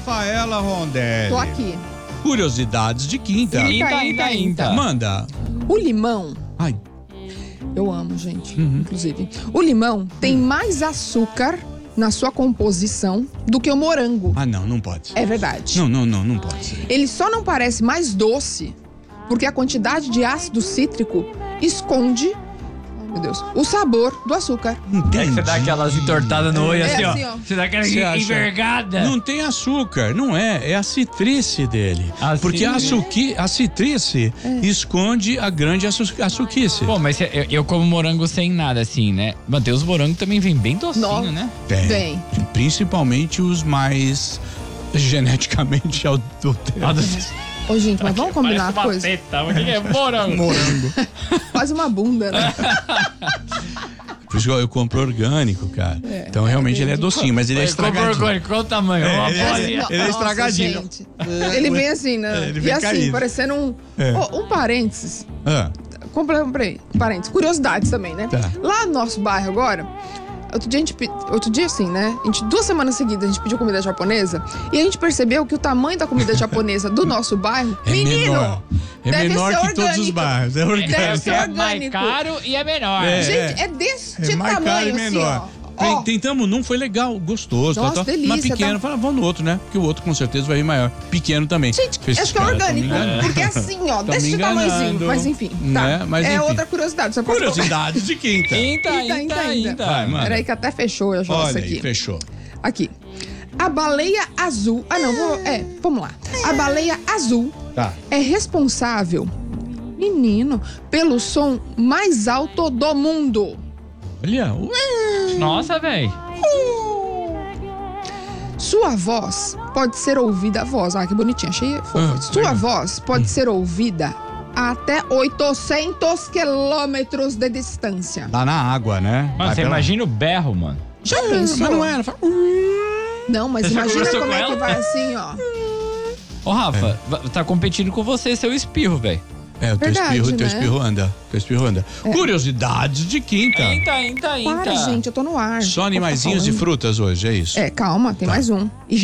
Rafaela Rondelli. Tô aqui. Curiosidades de quinta. Inta. Manda. O limão, Ai, eu amo, gente, inclusive. O limão tem mais açúcar na sua composição do que o morango. não pode. É verdade. Não pode ser. Ele só não parece mais doce porque a quantidade de ácido cítrico esconde, meu Deus, o sabor do açúcar. Entendi. É que você dá aquelas entortadas no olho, assim, assim, ó. ó. Você dá aquela Você acha? envergada. Não tem açúcar, não é. É a citrice dele. Ah, Porque sim? a citrice esconde a grande açuquice. Pô, mas eu como morango sem nada, assim, né? Mateus, os morangos também vem bem docinho, Nossa. né? Vem. Principalmente os mais geneticamente adulterados. Ô, gente, mas vamos combinar uma coisa? O que é morango? Morango. Quase uma bunda, né? Por isso que eu compro orgânico, cara. Então realmente ele é docinho, mas ele é estragadinho. Qual o tamanho? Uma bolinha. Ele é Nossa, estragadinho. gente. Ele vem assim, né? Ele E vem assim, caído. parecendo um... Um parênteses. Ah, Comprei, parênteses. Curiosidades também, né? Tá. Lá no nosso bairro agora... Outro dia assim, né? 2 semanas seguidas a gente pediu comida japonesa e a gente percebeu que o tamanho da comida japonesa do nosso bairro, é menino, menor. É deve menor ser que todos os orgânico. bairros. É orgânico. Deve ser É mais orgânico. caro e é menor. Gente, é deste É mais caro e tamanho, assim, menor. ó. Ó, Tentamos num, foi legal, gostoso. Nossa, delícia, mas pequeno, tá? fala, vamos no outro, né? Porque o outro com certeza vai vir maior. Pequeno também. gente, Esses acho que é caras tão orgânico, me enganando. porque é assim, ó, Tão me deste tamanhozinho. enganando. Mas enfim, tá. Né? Mas, é enfim. outra curiosidade. Você pode colocar. Curiosidades de quinta. Inta. Vai, mano. Peraí que até fechou a jossa Olha aqui. aí, fechou. Aqui. A baleia azul... vamos lá. A baleia azul Tá. é responsável, menino, pelo som mais alto do mundo. Olha, Nossa, velho. Sua voz pode ser ouvida... que bonitinha, achei fofo. Sua legal. voz pode ser ouvida a até 800 quilômetros de distância. tá na água, né? Mano, Vai você pela- imagina o berro, mano. Já pensou? Mas não é, ela fala... Não, mas Você já imagina conversou como com é que ela? vai assim, ó. Ô, Rafa, tá competindo com você seu espirro, velho. É, o teu Verdade, espirro, né? Teu espirro anda. Curiosidades de quinta. Inta. Para, gente, eu tô no ar. Só Vou ficar animaizinhos e falando. frutas hoje, é isso? Calma, tem mais um. E